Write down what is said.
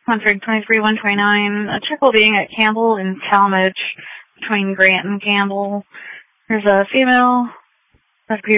123-129, a check will being at Campbell and Talmadge between Grant and Campbell. There's a female that appears